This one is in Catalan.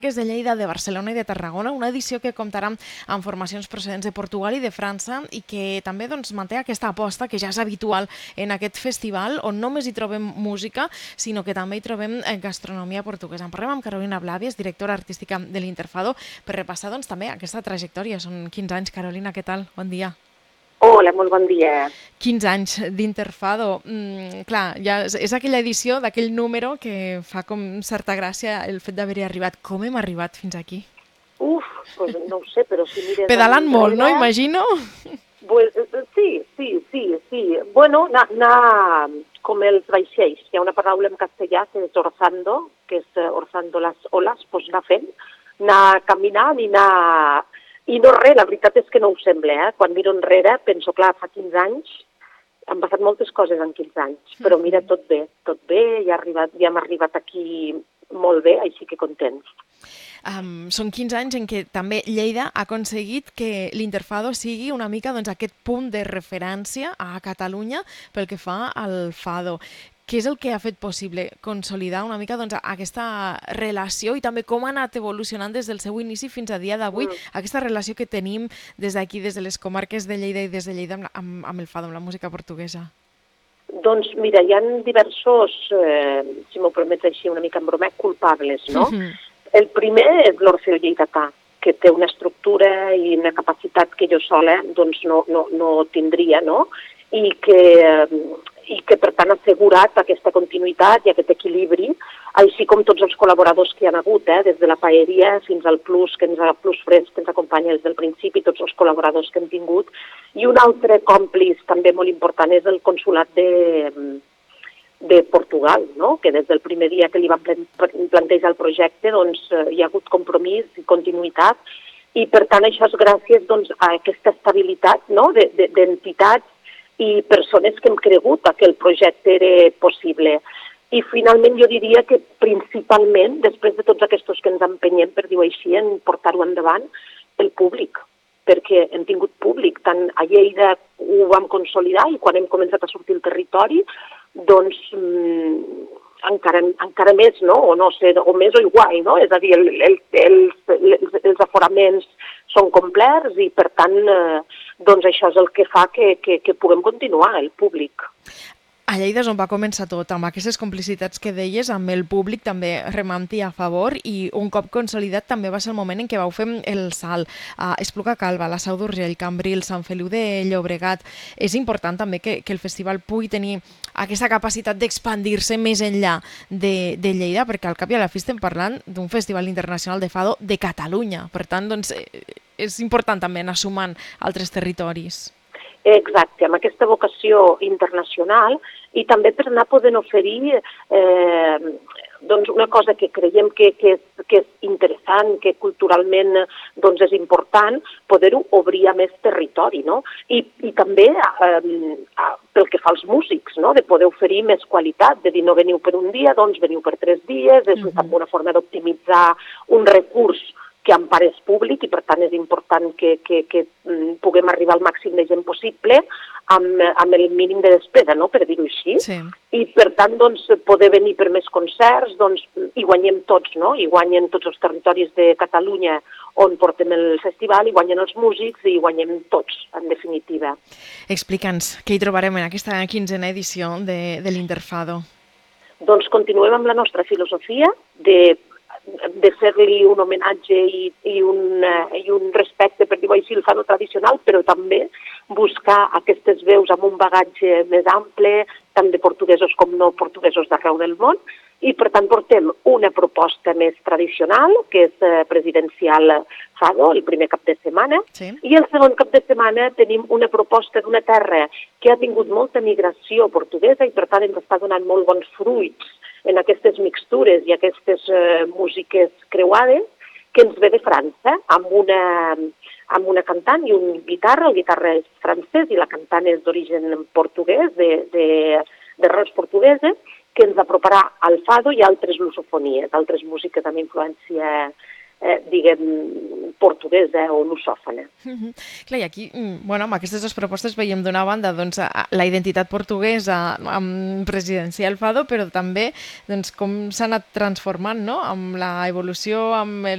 és de Lleida, de Barcelona i de Tarragona, una edició que comptarà amb formacions procedents de Portugal i de França i que també manté aquesta aposta que ja és habitual en aquest festival, on no només hi trobem música, sinó que també hi trobem gastronomia portuguesa. En parlem amb Carolina Blàvies, directora artística de l'Interfado, per repassar també aquesta trajectòria. Són 15 anys, Carolina, què tal? Bon dia. Hola, molt bon dia. 15 anys d'Interfado. Clar, ja és aquella edició d'aquell número que fa com certa gràcia el fet d'haver-hi arribat. Com hem arribat fins aquí? Pues no ho sé, però si mires Pedalant molt, no? enrere... Imagino. Pues, sí. Bueno, anar com els vaixells. Hi ha una paraula en castellà que és orzando, que és orzando les oles, pues anar fent, anar caminant i anar... I no res, la veritat és que no ho sembla, eh? Quan miro enrere penso, clar, fa 15 anys, han passat moltes coses en 15 anys, però mira, tot bé, ja hem arribat aquí molt bé, així que contents. Són 15 anys en què també Lleida ha aconseguit que l'Interfado sigui una mica aquest punt de referència a Catalunya pel que fa al fado. Què és el que ha fet possible consolidar una mica aquesta relació i també com ha anat evolucionant des del seu inici fins a dia d'avui, aquesta relació que tenim des d'aquí, des de les comarques de Lleida i des de Lleida amb el fado, amb la música portuguesa? Doncs mira, hi ha diversos, si m'ho permets així una mica en bromec, culpables, no? El primer és l'Orfeó Lleidatà, que té una estructura i una capacitat que jo sola doncs, no tindria, no? I que per tant ha assegurat aquesta continuïtat i aquest equilibri, així com tots els col·laboradors que hi ha hagut, des de la paeria fins al Plus, Plus Fresc, que ens acompanya des del principi, tots els col·laboradors que hem tingut. I un altre còmplice també molt important és el Consolat de Portugal, no? Que des del primer dia que li van plantejar el projecte doncs, hi ha hagut compromís i continuïtat, i per tant això és gràcies doncs, a aquesta estabilitat, no? d'entitats i persones que hem cregut que el projecte era possible. I finalment jo diria que principalment, després de tots aquests que ens empenyem, per dir-ho així, en portar-ho endavant, el públic, perquè hem tingut públic, tant a Lleida ho vam consolidar i quan hem començat a sortir al territori, doncs encara més, no? O no sé, o més o igual, no? És a dir, els aforaments són complets i, per tant, doncs això és el que fa que puguem continuar, el públic. A Lleida és on va començar tot, amb aquestes complicitats que deies, amb el públic també remant-hi a favor, i un cop consolidat també va ser el moment en què vau fer el salt a Espluga Calba, la Seu d'Urgell, Cambrils, Sant Feliu de Llobregat. És important també que el festival pugui tenir aquesta capacitat d'expandir-se més enllà de Lleida, perquè al cap i a la fi estem parlant d'un festival internacional de fado de Catalunya. Per tant, doncs, és important també anar sumant altres territoris. Exacte, amb aquesta vocació internacional i també per anar podent oferir doncs una cosa que creiem que és interessant, que culturalment doncs és important, poder-ho obrir a més territori, no? I també pel que fa als músics, no? De poder oferir més qualitat, de dir no veniu per un dia, doncs veniu per 3 dies, és també una forma d'optimitzar un recurs que emparés públic i per tant és important que puguem arribar al màxim de gent possible amb el mínim de despesa, no? Per dir-ho així. Sí. I per tant doncs, poder venir per més concerts, doncs, hi guanyem tots, no? Hi guanyen tots els territoris de Catalunya on portem el festival, hi guanyen els músics i hi guanyem tots, en definitiva. Explica'ns què hi trobarem en aquesta 15a edició de l'Interfado. Doncs continuem amb la nostra filosofia de fer-li un homenatge i un respecte, per dir-ho així, al fado tradicional, però també buscar aquestes veus amb un bagatge més ample, tant de portuguesos com no portuguesos d'arreu del món, i per tant portem una proposta més tradicional, que és presidencial fado, el primer cap de setmana, sí. I el segon cap de setmana tenim una proposta d'una terra que ha tingut molta migració portuguesa i per tant ens està donant molt bons fruits en aquestes mixtures i aquestes músiques creuades, que ens ve de França, amb una cantant i un guitarra. El guitarra és francès i la cantant és d'origen portuguès, d'arrels portugueses, que ens aproparà al fado i altres lusofonies, altres músiques amb influència diguem, portuguesa o lusòfona. Clar, i aquí, amb aquestes dues propostes veiem d'una banda la identitat portuguesa amb Presidencial Fado, però també com s'ha anat transformant, no? Amb la evolució, amb